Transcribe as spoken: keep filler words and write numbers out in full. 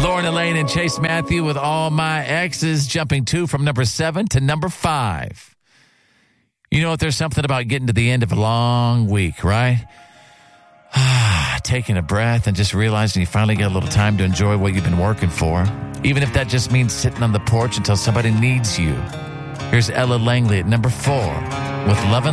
Lauren Elaine and Chase Matthew with All My Exes, jumping two from number seven to number five. You know what? There's something about getting to the end of a long week, right? Taking a breath and just realizing you finally get a little time to enjoy what you've been working for, even if that just means sitting on the porch until somebody needs you. Here's Ella Langley at number four with Love and